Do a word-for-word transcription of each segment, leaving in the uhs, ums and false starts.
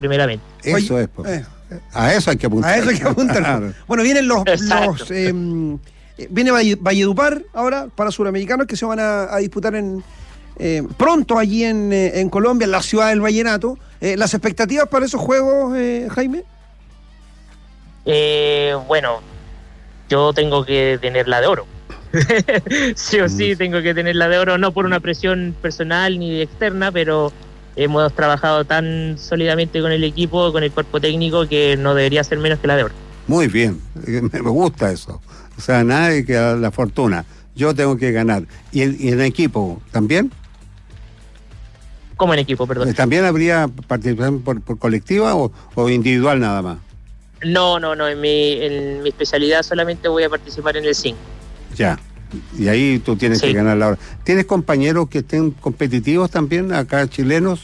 primeramente. Eso Oye, es, pues. eh, A eso hay que apuntar. a eso hay que apuntar. Claro. Bueno, vienen los... Exacto. los eh, viene Valle- Valledupar ahora para suramericanos que se van a, a disputar en eh, pronto allí en, eh, en Colombia, en la ciudad del Vallenato. Eh, ¿Las expectativas para esos juegos, eh, Jaime? Eh, bueno, yo tengo que tener la de oro. Sí o sí, tengo que tener la de oro, no por una presión personal ni externa, pero hemos trabajado tan sólidamente con el equipo, con el cuerpo técnico, que no debería ser menos que la de oro. Muy bien, me me gusta eso. O sea, nada de que a la fortuna. Yo tengo que ganar. ¿Y en, y en equipo también? Como en equipo, perdón. ¿También habría participación por, por colectiva o, o individual nada más? No, no, no, en mi, en mi especialidad solamente voy a participar en el cinco. Ya. Y ahí tú tienes Sí. que ganar la hora. ¿Tienes compañeros que estén competitivos también, acá chilenos?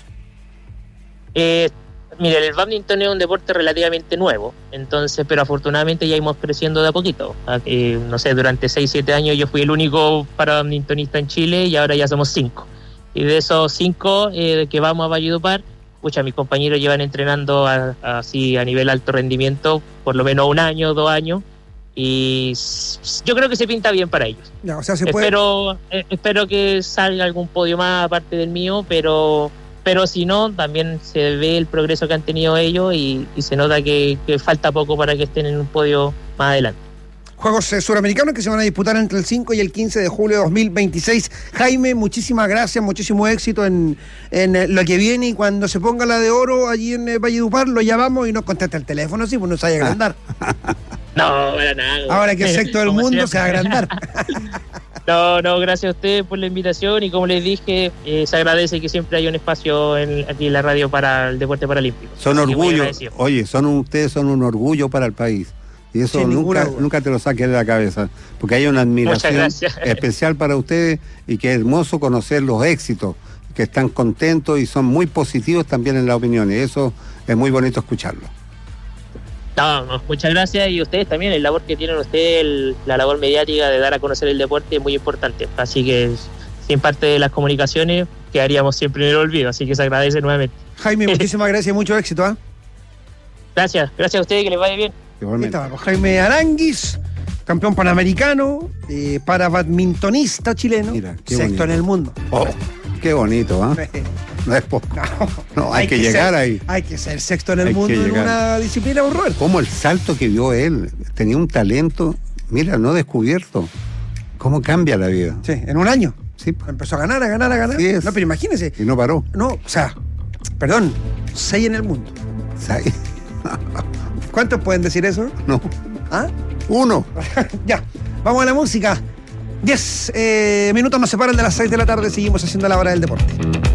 Eh, mira, el bádminton es un deporte relativamente nuevo, entonces, pero afortunadamente ya íbamos creciendo de a poquito. Eh, no sé, durante seis siete años yo fui el único parabadmintonista en Chile y ahora ya somos cinco. Y de esos cinco eh, que vamos a Valledupar, pucha, mis compañeros llevan entrenando a- a- así a nivel alto rendimiento por lo menos un año, dos años, y s- yo creo que se pinta bien para ellos. Ya, o sea, se puede... Espero, eh, espero que salga algún podio más aparte del mío, pero pero si no, también se ve el progreso que han tenido ellos y, y se nota que, que falta poco para que estén en un podio más adelante. Juegos eh, suramericanos que se van a disputar entre el cinco y el quince de julio de dos mil veintiséis. Jaime, muchísimas gracias, muchísimo éxito en, en eh, lo que viene, y cuando se ponga la de oro allí en eh, Valledupar lo llamamos y nos contesta el teléfono, sí, pues no se vaya a agrandar. No, para nada. Ahora que es sexto del Como mundo siempre. se va a agrandar. No, no, gracias a ustedes por la invitación y como les dije, eh, se agradece que siempre haya un espacio en, aquí en la radio para el deporte paralímpico. Son Así que muy orgullo. agradecido. Oye, son un- ustedes son un orgullo para el país. Y eso Sin ninguna nunca, duda. nunca te lo saques de la cabeza. Porque hay una admiración Muchas gracias. especial para ustedes y que es hermoso conocer los éxitos, que están contentos y son muy positivos también en las opiniones. Eso es muy bonito escucharlo. No, no, muchas gracias, y ustedes también, el labor que tienen ustedes, el- la labor mediática de dar a conocer el deporte es muy importante, así que sin parte de las comunicaciones quedaríamos siempre en el olvido, así que se agradece nuevamente. Jaime, muchísimas gracias y mucho éxito. ¿ah? Gracias, gracias a ustedes, que les vaya bien. Ahí Igualmente. estaba, Jaime Aranguis, campeón panamericano, eh, para badmintonista chileno, Mira, qué sexto bonito. en el mundo. Oh, qué bonito, ¿ah? No es poco. No, hay, que, llegar ser, ahí. Hay que ser sexto en el Hay que mundo en llegar. una disciplina, por Roberto. Cómo el salto que dio él, tenía un talento, mira, no descubierto. Cómo cambia la vida. Sí, en un año. Sí, pues, Empezó a ganar, a ganar, a ganar. Así es. No, pero imagínese. y no paró. No, o sea, perdón, seis en el mundo. ¿Sabes? ¿Cuántos pueden decir eso? No, ¿Ah? uno. Ya, vamos a la música. Diez eh, minutos nos separan de las seis de la tarde. Seguimos haciendo la hora del deporte.